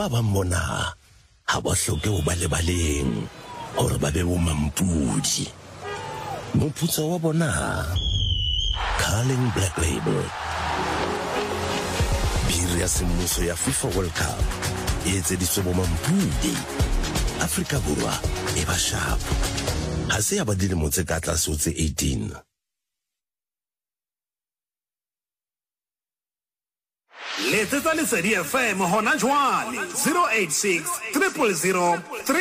ba bang bona ha ba hloke ho ba lebaleng hore ba be bomampudi. Moputso wa bona Carling Black Label, biri ya semmuso ya FIFA World Cup e etseditswe bomampudi. Afrika Borwa e ba sharp, ha se ya ba dilemo tse ka tlase ho tse 18. Let's Lesedi FM hona jwale 086 000